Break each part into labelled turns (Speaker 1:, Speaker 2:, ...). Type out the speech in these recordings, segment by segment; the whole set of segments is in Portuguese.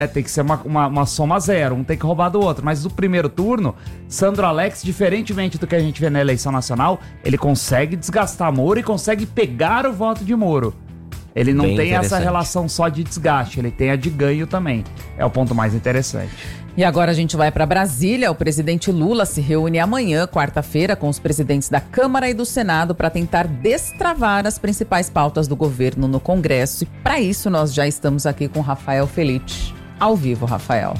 Speaker 1: Tem que ser uma soma zero, um tem que roubar do outro. Mas no primeiro turno, Sandro Alex, diferentemente do que a gente vê na eleição nacional, ele consegue desgastar Moro e consegue pegar o voto de Moro. Ele não tem essa relação só de desgaste, ele tem a de ganho também. É o ponto mais interessante.
Speaker 2: E agora a gente vai para Brasília. O presidente Lula se reúne amanhã, quarta-feira, com os presidentes da Câmara e do Senado para tentar destravar as principais pautas do governo no Congresso. E para isso nós já estamos aqui com Rafael Felite. Ao vivo, Rafael.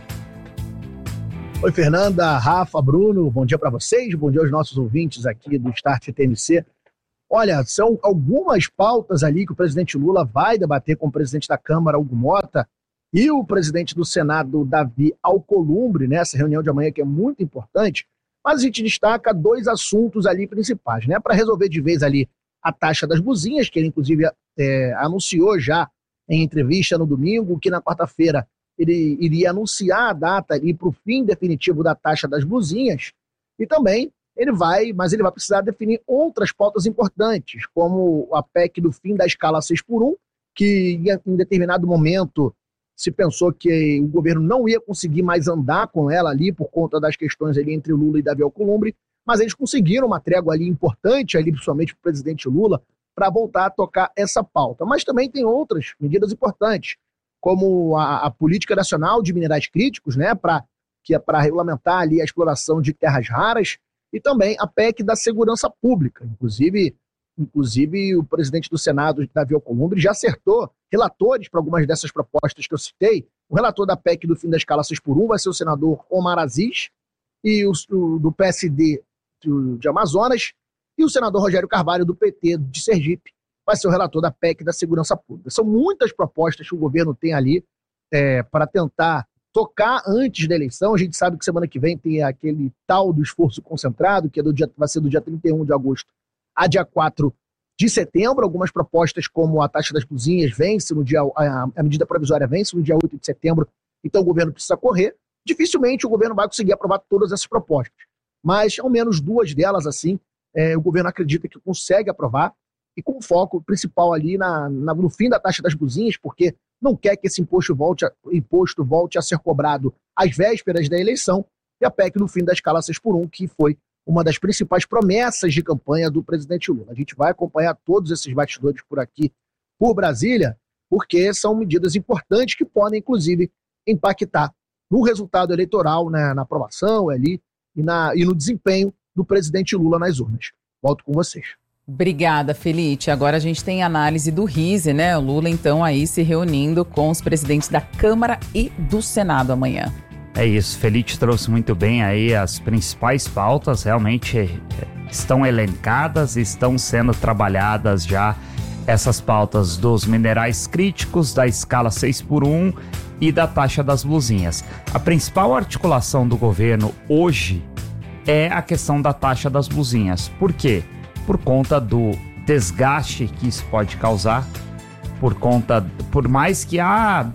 Speaker 3: Oi, Fernanda, Rafa, Bruno, bom dia para vocês, bom dia aos nossos ouvintes aqui do Start TMC. Olha, são algumas pautas ali que o presidente Lula vai debater com o presidente da Câmara, Hugo Mota, e o presidente do Senado, Davi Alcolumbre, nessa reunião de amanhã que é muito importante, mas a gente destaca dois assuntos ali principais, né? Para resolver de vez ali a taxa das buzinhas, que ele inclusive anunciou já em entrevista no domingo, que na quarta-feira ele iria anunciar a data ali para o fim definitivo da taxa das buzinhas, e também ele vai precisar definir outras pautas importantes, como a PEC do fim da escala 6x1, que em determinado momento se pensou que o governo não ia conseguir mais andar com ela ali por conta das questões ali entre Lula e Davi Alcolumbre, mas eles conseguiram uma trégua ali importante, ali principalmente para o presidente Lula, para voltar a tocar essa pauta. Mas também tem outras medidas importantes, como a Política Nacional de Minerais Críticos, né, que é para regulamentar ali a exploração de terras raras, e também a PEC da Segurança Pública. Inclusive o presidente do Senado, Davi Alcolumbre, já acertou relatores para algumas dessas propostas que eu citei. O relator da PEC do fim da escala 6x1 vai ser o senador Omar Aziz, e o do PSD de Amazonas, e o senador Rogério Carvalho, do PT de Sergipe, vai ser o relator da PEC da Segurança Pública. São muitas propostas que o governo tem ali para tentar tocar antes da eleição. A gente sabe que semana que vem tem aquele tal do esforço concentrado, que vai ser do dia 31 de agosto a dia 4 de setembro. Algumas propostas, como a taxa das buzinhas, vence no dia, a medida provisória vence no dia 8 de setembro, então o governo precisa correr. Dificilmente o governo vai conseguir aprovar todas essas propostas, mas ao menos duas delas, assim, o governo acredita que consegue aprovar, e com foco principal ali no fim da taxa das buzinhas, porque não quer que esse imposto volte a ser cobrado às vésperas da eleição, e a PEC no fim da escala 6x1, que foi uma das principais promessas de campanha do presidente Lula. A gente vai acompanhar todos esses bastidores por aqui, por Brasília, porque são medidas importantes que podem, inclusive, impactar no resultado eleitoral, né, na aprovação ali e no desempenho do presidente Lula nas urnas. Volto com vocês.
Speaker 2: Obrigada, Felite. Agora a gente tem análise do Rise, né? O Lula, então, aí se reunindo com os presidentes da Câmara e do Senado amanhã.
Speaker 1: É isso, Felite trouxe muito bem aí as principais pautas, realmente estão elencadas, estão sendo trabalhadas já essas pautas dos minerais críticos, da escala 6x1 e da taxa das blusinhas. A principal articulação do governo hoje é a questão da taxa das blusinhas. Por quê? Por conta do desgaste que isso pode causar, por mais que a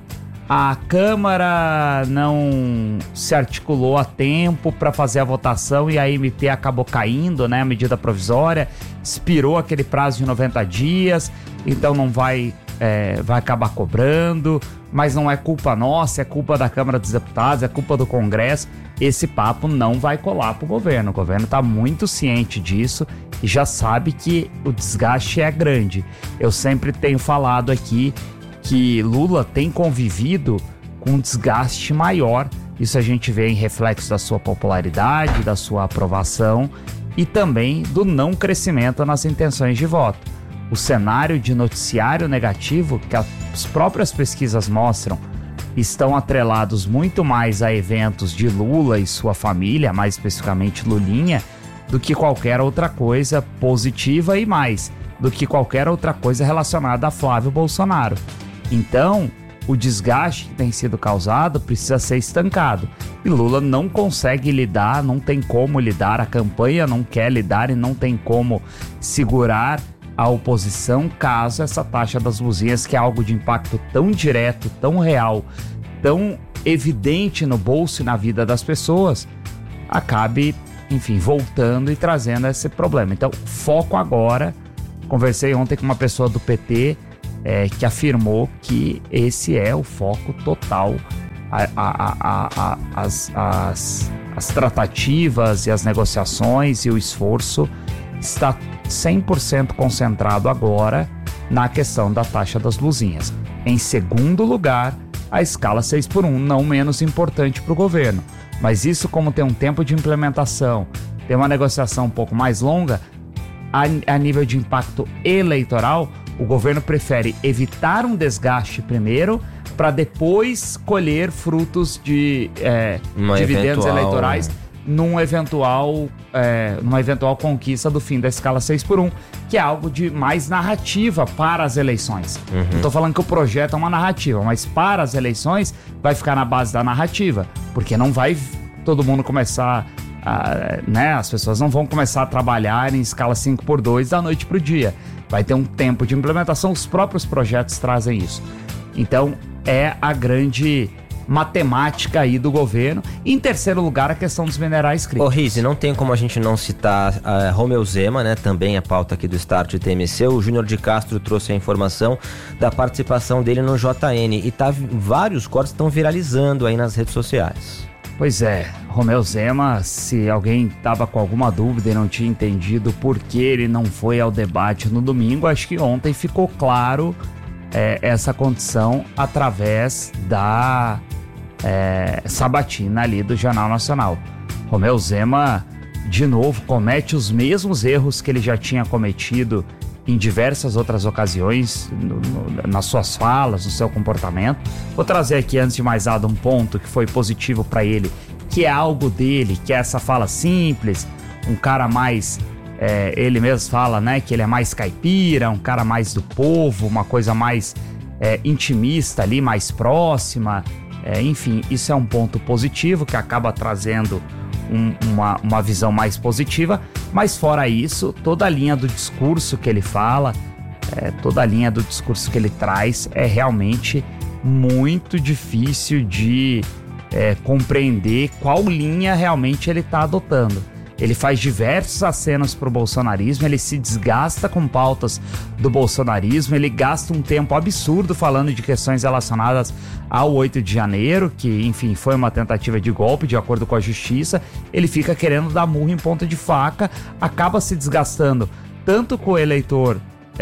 Speaker 1: Câmara não se articulou a tempo para fazer a votação e a MP acabou caindo, né, a medida provisória, expirou aquele prazo de 90 dias, então não vai acabar cobrando, mas não é culpa nossa, é culpa da Câmara dos Deputados, é culpa do Congresso. Esse papo não vai colar pro governo. O governo está muito ciente disso e já sabe que o desgaste é grande. Eu sempre tenho falado aqui que Lula tem convivido com um desgaste maior. Isso a gente vê em reflexo da sua popularidade, da sua aprovação e também do não crescimento nas intenções de voto. O cenário de noticiário negativo que as próprias pesquisas mostram estão atrelados muito mais a eventos de Lula e sua família, mais especificamente Lulinha, do que qualquer outra coisa positiva e mais do que qualquer outra coisa relacionada a Flávio Bolsonaro. Então, o desgaste que tem sido causado precisa ser estancado. E Lula não consegue lidar, não tem como lidar, a campanha não quer lidar e não tem como segurar a oposição caso essa taxa das buzinhas, que é algo de impacto tão direto, tão real, tão evidente no bolso e na vida das pessoas, acabe, enfim, voltando e trazendo esse problema. Então, foco agora. Conversei ontem com uma pessoa do PT que afirmou que esse é o foco total as tratativas e as negociações e o esforço está 100% concentrado agora na questão da taxa das luzinhas. Em segundo lugar, a escala 6x1, não menos importante para o governo. Mas isso, como tem um tempo de implementação, tem uma negociação um pouco mais longa, a nível de impacto eleitoral, o governo prefere evitar um desgaste primeiro para depois colher frutos de dividendos eleitorais numa eventual conquista do fim da escala 6x1, que é algo de mais narrativa para as eleições. Não estou falando que o projeto é uma narrativa, mas para as eleições vai ficar na base da narrativa, porque não vai todo mundo começar, as pessoas não vão começar a trabalhar em escala 5x2 da noite para o dia. Vai ter um tempo de implementação, os próprios projetos trazem isso. Então, é a grande matemática aí do governo. Em terceiro lugar, a questão dos minerais críticos.
Speaker 4: Rizzi, não tem como a gente não citar Romeu Zema, né? Também a pauta aqui do Start TMC. O Júnior de Castro trouxe a informação da participação dele no JN e vários cortes estão viralizando aí nas redes sociais.
Speaker 1: Pois é, Romeu Zema, se alguém estava com alguma dúvida e não tinha entendido por que ele não foi ao debate no domingo, acho que ontem ficou claro essa condição através da sabatina ali do Jornal Nacional. Romeu Zema, de novo, comete os mesmos erros que ele já tinha cometido em diversas outras ocasiões, nas suas falas, no seu comportamento. Vou trazer aqui, antes de mais nada, um ponto que foi positivo para ele, que é algo dele, que é essa fala simples, um cara mais... ele mesmo fala, né, que ele é mais caipira, um cara mais do povo, uma coisa mais intimista ali, mais próxima. Enfim, isso é um ponto positivo que acaba trazendo uma visão mais positiva, mas fora isso, toda a linha do discurso que ele fala, toda a linha do discurso que ele traz é realmente muito difícil de compreender qual linha realmente ele está adotando. Ele faz diversos acenos para o bolsonarismo, ele se desgasta com pautas do bolsonarismo, ele gasta um tempo absurdo falando de questões relacionadas ao 8 de janeiro, que, enfim, foi uma tentativa de golpe, de acordo com a justiça. Ele fica querendo dar murro em ponta de faca, acaba se desgastando tanto com o eleitor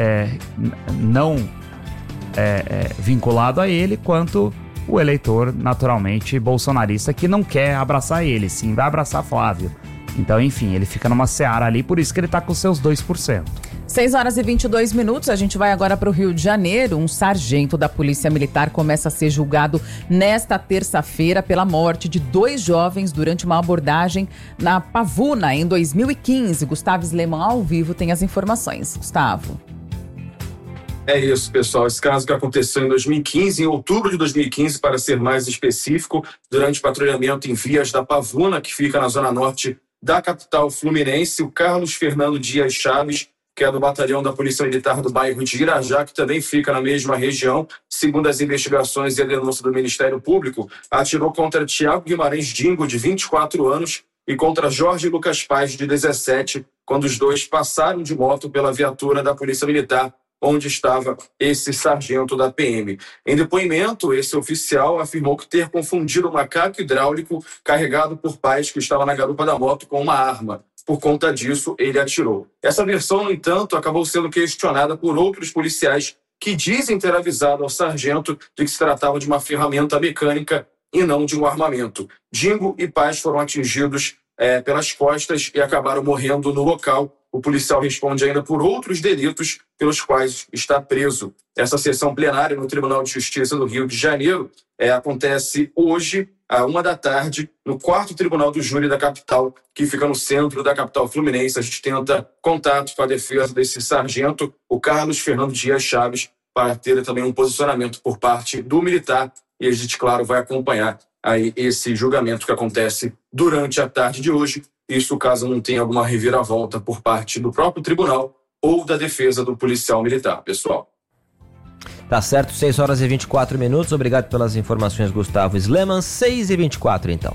Speaker 1: não vinculado a ele, quanto o eleitor, naturalmente, bolsonarista, que não quer abraçar ele, sim, vai abraçar Flávio. Então, enfim, ele fica numa seara ali, por isso que ele tá com seus 2%.
Speaker 2: 6h22, a gente vai agora para o Rio de Janeiro. Um sargento da Polícia Militar começa a ser julgado nesta terça-feira pela morte de 2 jovens durante uma abordagem na Pavuna, em 2015. Gustavo Sleman, ao vivo, tem as informações. Gustavo.
Speaker 5: É isso, pessoal. Esse caso que aconteceu em 2015, em outubro de 2015, para ser mais específico, durante patrulhamento em vias da Pavuna, que fica na zona norte da capital fluminense, o Carlos Fernando Dias Chaves, que é do batalhão da Polícia Militar do bairro de Irajá, que também fica na mesma região, segundo as investigações e a denúncia do Ministério Público, atirou contra Tiago Guimarães Dingo, de 24 anos, e contra Jorge Lucas Paz, de 17, quando os dois passaram de moto pela viatura da Polícia Militar, onde estava esse sargento da PM. Em depoimento, esse oficial afirmou que ter confundido um macaco hidráulico carregado por Paz, que estava na garupa da moto, com uma arma. Por conta disso, ele atirou. Essa versão, no entanto, acabou sendo questionada por outros policiais que dizem ter avisado ao sargento de que se tratava de uma ferramenta mecânica e não de um armamento. Dingo e Paz foram atingidos pelas costas e acabaram morrendo no local. O policial responde ainda por outros delitos pelos quais está preso. Essa sessão plenária no Tribunal de Justiça do Rio de Janeiro acontece hoje, à 13h, no 4º Tribunal do Júri da capital, que fica no centro da capital fluminense. A gente tenta contato com a defesa desse sargento, o Carlos Fernando Dias Chaves, para ter também um posicionamento por parte do militar. E a gente, claro, vai acompanhar aí esse julgamento que acontece durante a tarde de hoje. Isso caso não tenha alguma reviravolta por parte do próprio tribunal ou da defesa do policial militar, pessoal.
Speaker 4: Tá certo, 6h24. Obrigado pelas informações, Gustavo Sleman. 6h24, então.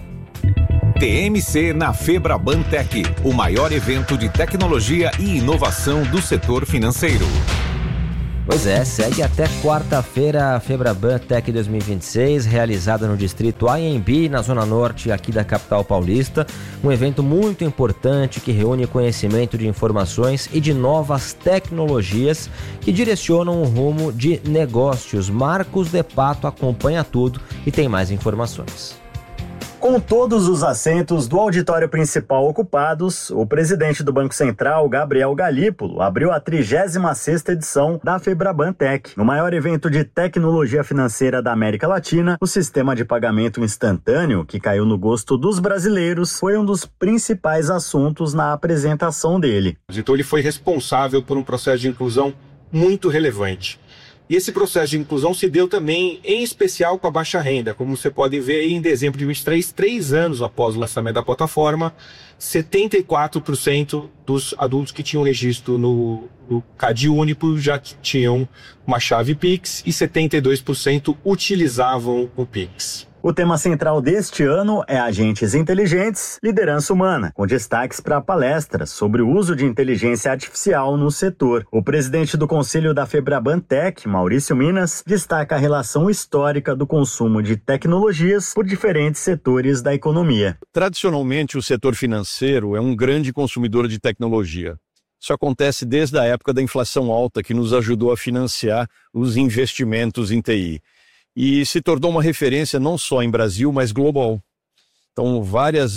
Speaker 6: TMC na Febrabantec, o maior evento de tecnologia e inovação do setor financeiro.
Speaker 4: Pois é, segue até quarta-feira a Febraban Tech 2026, realizada no distrito Anhembi, na zona norte aqui da capital paulista. Um evento muito importante que reúne conhecimento de informações e de novas tecnologias que direcionam o rumo de negócios. Marcos de Pato acompanha tudo e tem mais informações.
Speaker 7: Com todos os assentos do auditório principal ocupados, o presidente do Banco Central, Gabriel Galípolo, abriu a 36ª edição da Febraban Tech. No maior evento de tecnologia financeira da América Latina, o sistema de pagamento instantâneo, que caiu no gosto dos brasileiros, foi um dos principais assuntos na apresentação dele.
Speaker 8: Então ele foi responsável por um processo de inclusão muito relevante. E esse processo de inclusão se deu também, em especial, com a baixa renda. Como você pode ver aí, em dezembro de 2023, 3 anos após o lançamento da plataforma, 74% dos adultos que tinham registro no CadÚnico já tinham uma chave Pix e 72% utilizavam o Pix.
Speaker 7: O tema central deste ano é Agentes Inteligentes, Liderança Humana, com destaques para palestras sobre o uso de inteligência artificial no setor. O presidente do Conselho da Febraban Tech, Maurício Minas, destaca a relação histórica do consumo de tecnologias por diferentes setores da economia.
Speaker 9: Tradicionalmente, o setor financeiro é um grande consumidor de tecnologia. Isso acontece desde a época da inflação alta, que nos ajudou a financiar os investimentos em TI. E se tornou uma referência não só em Brasil, mas global. Então, vários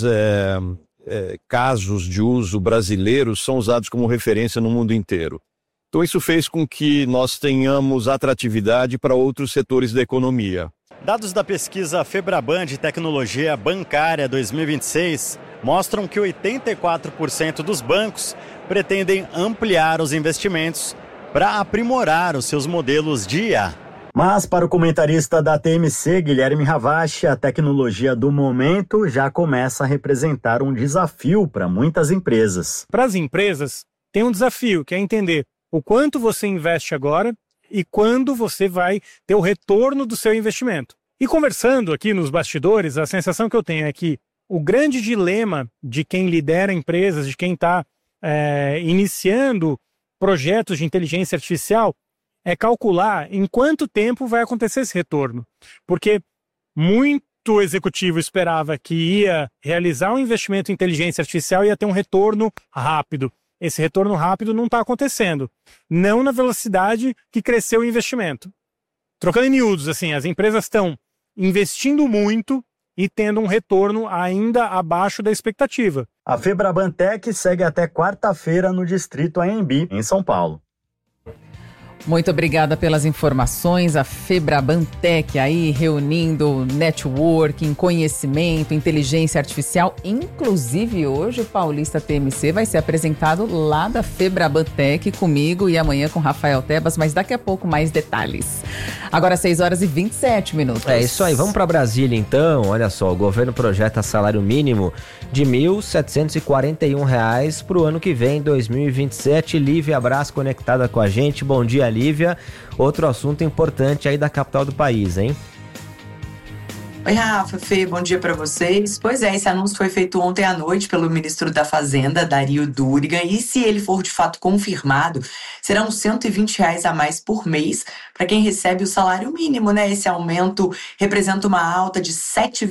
Speaker 9: casos de uso brasileiros são usados como referência no mundo inteiro. Então, isso fez com que nós tenhamos atratividade para outros setores da economia.
Speaker 7: Dados da pesquisa Febraban de Tecnologia Bancária 2026 mostram que 84% dos bancos pretendem ampliar os investimentos para aprimorar os seus modelos de IA. Mas, para o comentarista da TMC, Guilherme Ravache, a tecnologia do momento já começa a representar um desafio para muitas empresas.
Speaker 10: Para as empresas, tem um desafio, que é entender o quanto você investe agora e quando você vai ter o retorno do seu investimento. E conversando aqui nos bastidores, a sensação que eu tenho é que o grande dilema de quem lidera empresas, de quem está iniciando projetos de inteligência artificial, é calcular em quanto tempo vai acontecer esse retorno. Porque muito executivo esperava que ia realizar um investimento em inteligência artificial e ia ter um retorno rápido. Esse retorno rápido não está acontecendo. Não na velocidade que cresceu o investimento. Trocando em miúdos, assim, as empresas estão investindo muito e tendo um retorno ainda abaixo da expectativa.
Speaker 7: A Febraban Tech segue até quarta-feira no distrito Anhembi, em São Paulo.
Speaker 2: Muito obrigada pelas informações. A Febraban Tech aí reunindo networking, conhecimento, inteligência artificial. Inclusive hoje o Paulista TMC vai ser apresentado lá da Febraban Tech comigo e amanhã com Rafael Tebas, mas daqui a pouco mais detalhes. Agora 6h27.
Speaker 4: É isso aí, vamos para Brasília então. Olha só, o governo projeta salário mínimo de R$ 1.741 para o ano que vem, 2027. Lívia Brás conectada com a gente. Bom dia, Lívia. Outro assunto importante aí da capital do país, hein?
Speaker 11: Oi, Rafa, Fê, bom dia para vocês. Pois é, esse anúncio foi feito ontem à noite pelo ministro da Fazenda, Dario Durigan, e se ele for de fato confirmado, serão R$ 120 a mais por mês para quem recebe o salário mínimo, né? Esse aumento representa uma alta de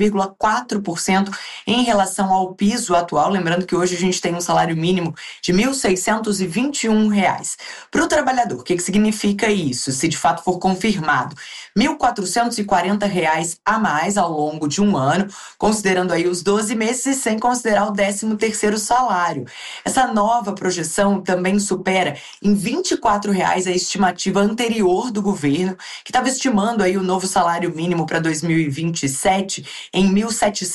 Speaker 11: 7,4% em relação ao piso atual, lembrando que hoje a gente tem um salário mínimo de R$ 1.621. Para o trabalhador, o que significa isso? Se de fato for confirmado, R$ 1.440 a mais ao longo de um ano, considerando aí os 12 meses e sem considerar o 13º salário. Essa nova projeção também supera em R$ 24 a estimativa anterior do governo, que estava estimando aí o novo salário mínimo para 2027 em R$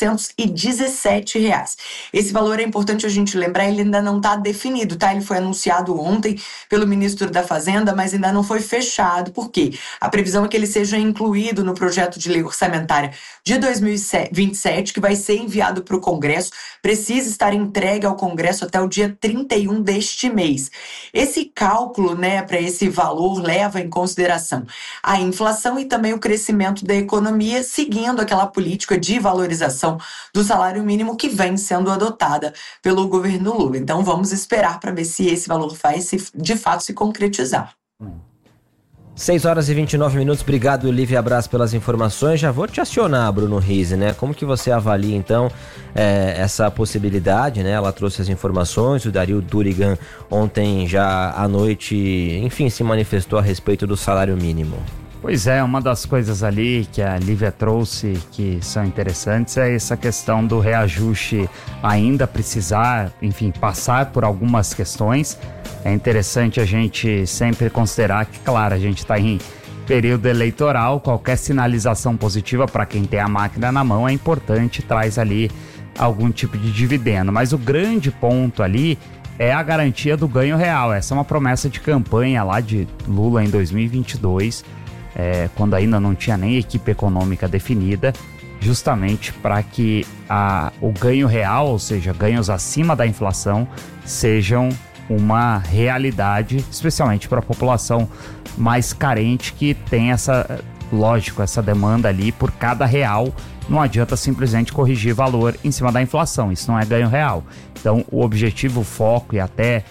Speaker 11: 1.717. Esse valor é importante a gente lembrar, ele ainda não está definido, tá? Ele foi anunciado ontem pelo ministro da Fazenda, mas ainda não foi fechado. Por quê? A previsão é que ele seja incluído no projeto de lei orçamentária de 2027, que vai ser enviado para o Congresso, precisa estar entregue ao Congresso até o dia 31 deste mês. Esse cálculo, né, para esse valor leva em consideração a inflação e também o crescimento da economia, seguindo aquela política de valorização do salário mínimo que vem sendo adotada pelo governo Lula. Então vamos esperar para ver se esse valor vai de fato se concretizar.
Speaker 4: 6 horas e 29 minutos, obrigado Lívia Braz pelas informações. Já vou te acionar, Bruno Rizzi, né? Como que você avalia então essa possibilidade, né? Ela trouxe as informações, o Darío Durigan ontem já à noite, enfim, se manifestou a respeito do salário mínimo.
Speaker 1: Pois é, uma das coisas ali que a Lívia trouxe que são interessantes é essa questão do reajuste ainda precisar, enfim, passar por algumas questões. É interessante a gente sempre considerar que, claro, a gente está em período eleitoral, qualquer sinalização positiva para quem tem a máquina na mão é importante, traz ali algum tipo de dividendo. Mas o grande ponto ali é a garantia do ganho real. Essa é uma promessa de campanha lá de Lula em 2022, quando ainda não tinha nem equipe econômica definida, justamente para que o ganho real, ou seja, ganhos acima da inflação, sejam uma realidade, especialmente para a população mais carente que tem essa demanda ali por cada real. Não adianta simplesmente corrigir valor em cima da inflação, isso não é ganho real. Então o objetivo, o foco, e até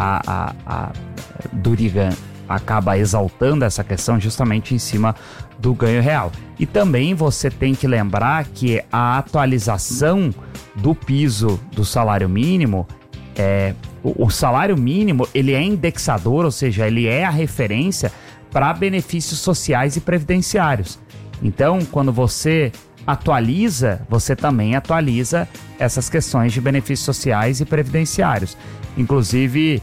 Speaker 1: a Durigan acaba exaltando essa questão justamente em cima do ganho real. E também você tem que lembrar que a atualização do piso do salário mínimo, o salário mínimo, ele é indexador, ou seja, ele é a referência para benefícios sociais e previdenciários. Então, quando você atualiza, você também atualiza essas questões de benefícios sociais e previdenciários. Inclusive,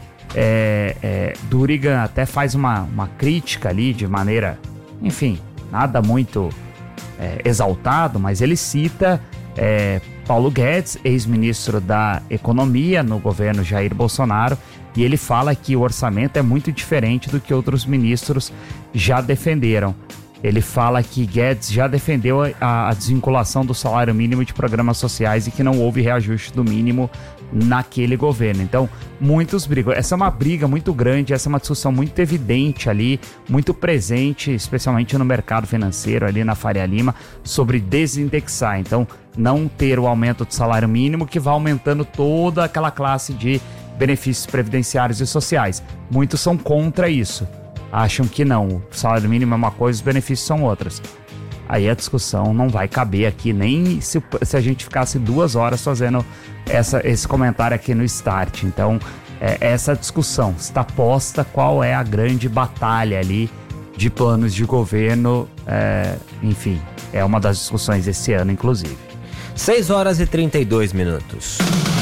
Speaker 1: Durigan até faz uma crítica ali de maneira, enfim, nada muito exaltado, mas ele cita Paulo Guedes, ex-ministro da Economia no governo Jair Bolsonaro, e ele fala que o orçamento é muito diferente do que outros ministros já defenderam. Ele fala que Guedes já defendeu a desvinculação do salário mínimo de programas sociais e que não houve reajuste do mínimo naquele governo. Então, muitos brigam. Essa é uma briga muito grande, essa é uma discussão muito evidente ali, muito presente, especialmente no mercado financeiro, ali na Faria Lima, sobre desindexar. Então, não ter o aumento do salário mínimo que vai aumentando toda aquela classe de benefícios previdenciários e sociais. Muitos são contra isso. Acham que não, o salário mínimo é uma coisa, os benefícios são outras. Aí a discussão não vai caber aqui, nem se a gente ficasse 2 horas fazendo esse comentário aqui no Start. Então, essa discussão está posta, qual é a grande batalha ali de planos de governo, enfim, é uma das discussões esse ano, inclusive.
Speaker 4: 6 horas e 32 minutos.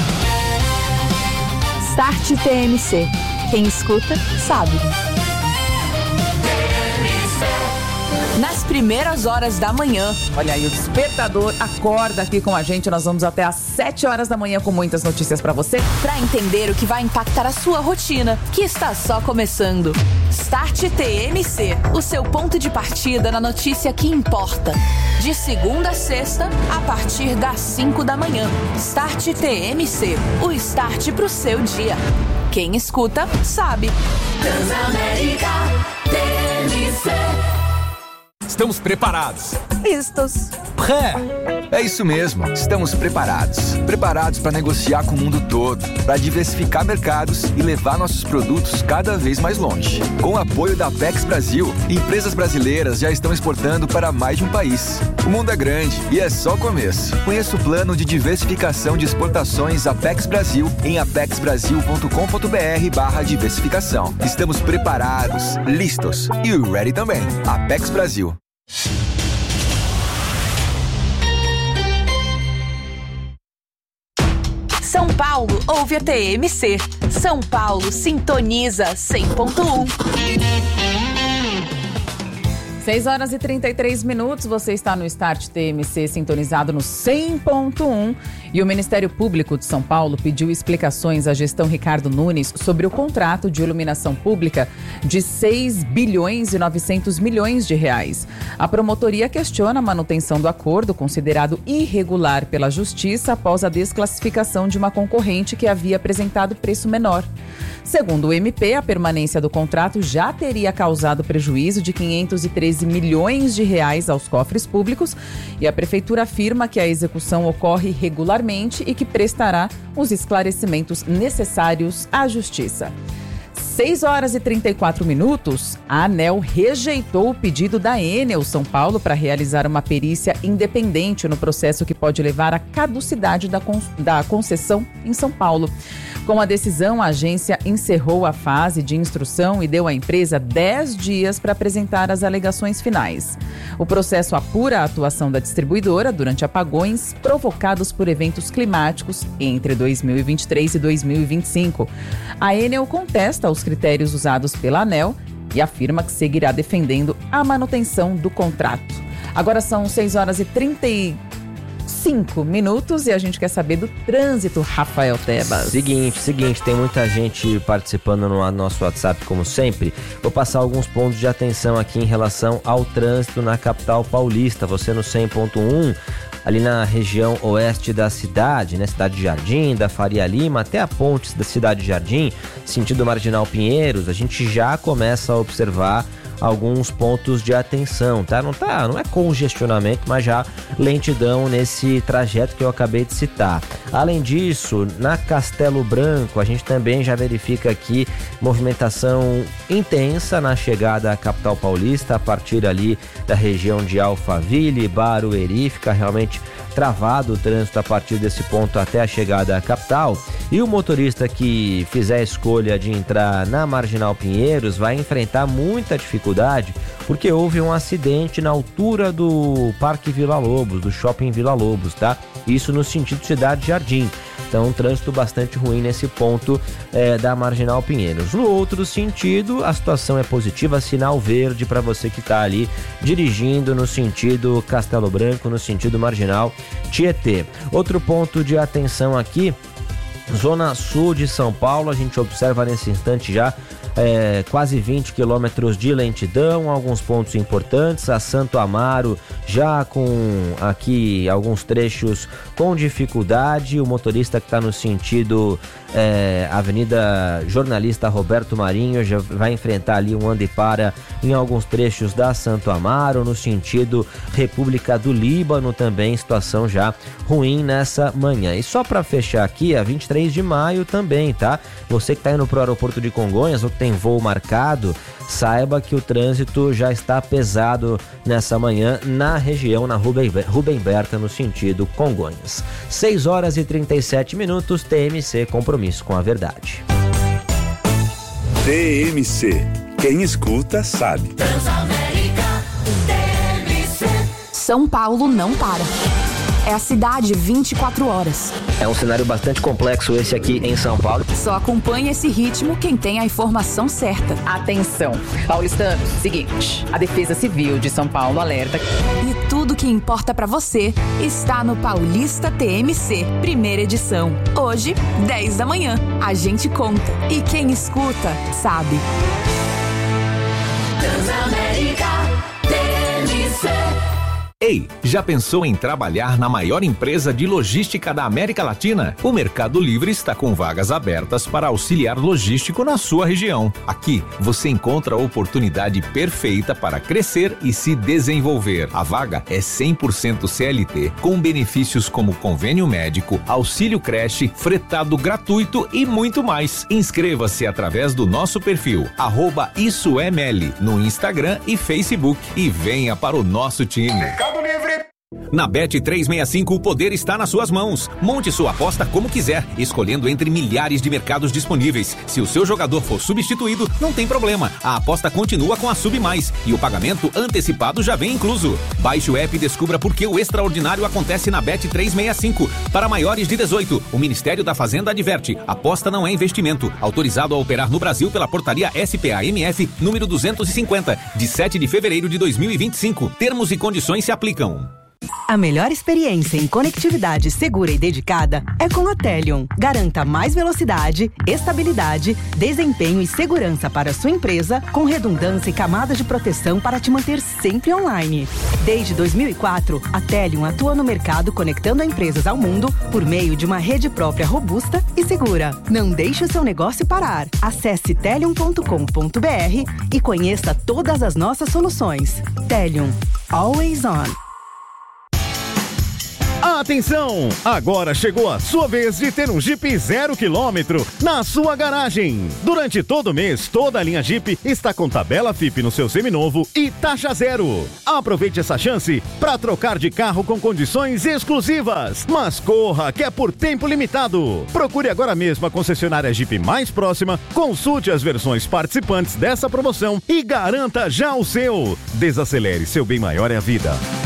Speaker 12: Start TMC. Quem escuta, sabe. Nas primeiras horas da manhã.
Speaker 2: Olha aí, o despertador acorda aqui com a gente. Nós vamos até às 7 horas da manhã com muitas notícias pra você.
Speaker 12: Pra entender o que vai impactar a sua rotina, que está só começando. Start TMC, o seu ponto de partida na notícia que importa. De segunda a sexta, a partir das 5 da manhã. Start TMC, o start pro seu dia. Quem escuta, sabe. Transamérica TMC.
Speaker 6: Estamos preparados.
Speaker 12: Listos.
Speaker 13: É isso mesmo, estamos preparados. Preparados para negociar com o mundo todo, para diversificar mercados e levar nossos produtos cada vez mais longe. Com o apoio da Apex Brasil, empresas brasileiras já estão exportando para mais de um país. O mundo é grande e é só o começo. Conheça o plano de diversificação de exportações Apex Brasil em apexbrasil.com.br/diversificação. Estamos preparados, listos e ready também. Apex Brasil.
Speaker 12: São Paulo ouve a TMC. São Paulo sintoniza 100.1.
Speaker 2: 6 horas e 33 minutos, você está no Start TMC sintonizado no 100.1 e o Ministério Público de São Paulo pediu explicações à gestão Ricardo Nunes sobre o contrato de iluminação pública de 6 bilhões e 900 milhões de reais. A promotoria questiona a manutenção do acordo, considerado irregular pela Justiça após a desclassificação de uma concorrente que havia apresentado preço menor. Segundo o MP, a permanência do contrato já teria causado prejuízo de 513 milhões de reais aos cofres públicos e a Prefeitura afirma que a execução ocorre regularmente e que prestará os esclarecimentos necessários à Justiça. 6h34, a ANEEL rejeitou o pedido da Enel São Paulo para realizar uma perícia independente no processo que pode levar à caducidade da concessão em São Paulo. Com a decisão, a agência encerrou a fase de instrução e deu à empresa 10 dias para apresentar as alegações finais. O processo apura a atuação da distribuidora durante apagões provocados por eventos climáticos entre 2023 e 2025. A Enel contesta os critérios usados pela ANEEL e afirma que seguirá defendendo a manutenção do contrato. Agora são 6h35 e a gente quer saber do trânsito, Rafael Tebas.
Speaker 4: Seguinte, tem muita gente participando no nosso WhatsApp, como sempre. Vou passar alguns pontos de atenção aqui em relação ao trânsito na capital paulista. Você no 100.1, ali na região oeste da cidade, né? Cidade Jardim, da Faria Lima, até a ponte da Cidade Jardim, sentido Marginal Pinheiros, a gente já começa a observar alguns pontos de atenção, tá? Não é congestionamento, mas já lentidão nesse trajeto que eu acabei de citar. Além disso, na Castelo Branco, a gente também já verifica aqui movimentação intensa na chegada à capital paulista, a partir ali da região de Alphaville, Barueri, fica realmente travado o trânsito a partir desse ponto até a chegada à capital. E o motorista que fizer a escolha de entrar na Marginal Pinheiros vai enfrentar muita dificuldade, porque houve um acidente na altura do Parque Vila Lobos, do Shopping Vila Lobos, tá? Isso no sentido Cidade Jardim. Então, um trânsito bastante ruim nesse ponto da Marginal Pinheiros. No outro sentido, a situação é positiva, sinal verde para você que está ali dirigindo no sentido Castelo Branco, no sentido Marginal Tietê. Outro ponto de atenção aqui, Zona Sul de São Paulo, a gente observa nesse instante já quase 20 quilômetros de lentidão, alguns pontos importantes, a Santo Amaro já com aqui alguns trechos com dificuldade, o motorista que está no sentido Avenida Jornalista Roberto Marinho já vai enfrentar ali um anda e para em alguns trechos da Santo Amaro, no sentido República do Líbano também, situação já ruim nessa manhã. E só para fechar aqui, a 23 de maio também, tá? Você que está indo para o aeroporto de Congonhas ou que tem voo marcado, saiba que o trânsito já está pesado nessa manhã na região, na Rubem Berta, no sentido Congonhas. 6h37, TMC, compromisso com a verdade.
Speaker 14: TMC, quem escuta sabe.
Speaker 12: Transamérica, TMC. São Paulo não para. É a cidade 24 horas.
Speaker 4: É um cenário bastante complexo esse aqui em São Paulo.
Speaker 12: Só acompanha esse ritmo quem tem a informação certa.
Speaker 2: Atenção, paulistanos, seguinte, a Defesa Civil de São Paulo alerta.
Speaker 12: E tudo que importa pra você está no Paulista TMC, primeira edição. Hoje, 10 da manhã. A gente conta e quem escuta, sabe.
Speaker 6: Transamérica TMC. Ei, já pensou em trabalhar na maior empresa de logística da América Latina? O Mercado Livre está com vagas abertas para auxiliar logístico na sua região. Aqui, você encontra a oportunidade perfeita para crescer e se desenvolver. A vaga é 100% CLT, com benefícios como convênio médico, auxílio creche, fretado gratuito e muito mais. Inscreva-se através do nosso perfil, @IssoEML, no Instagram e Facebook e venha para o nosso time. Na Bet365 o poder está nas suas mãos. Monte sua aposta como quiser, escolhendo entre milhares de mercados disponíveis. Se o seu jogador for substituído, não tem problema. A aposta continua com a Sub Mais e o pagamento antecipado já vem incluso. Baixe o app e descubra por que o extraordinário acontece na Bet365. Para maiores de 18, o Ministério da Fazenda adverte: aposta não é investimento. Autorizado a operar no Brasil pela portaria SPA-MF número 250, de 7 de fevereiro de 2025. Termos e condições se aplicam.
Speaker 15: A melhor experiência em conectividade segura e dedicada é com a Telion. Garanta mais velocidade, estabilidade, desempenho e segurança para a sua empresa, com redundância e camadas de proteção para te manter sempre online. Desde 2004, a Telion atua no mercado conectando empresas ao mundo por meio de uma rede própria robusta e segura. Não deixe o seu negócio parar. Acesse telion.com.br e conheça todas as nossas soluções. Telion. Always on.
Speaker 16: Atenção! Agora chegou a sua vez de ter um Jeep 0 km na sua garagem. Durante todo o mês, toda a linha Jeep está com tabela FIP no seu seminovo e taxa zero. Aproveite essa chance para trocar de carro com condições exclusivas. Mas corra, que é por tempo limitado. Procure agora mesmo a concessionária Jeep mais próxima, consulte as versões participantes dessa promoção e garanta já o seu. Desacelere, seu bem maior é a vida.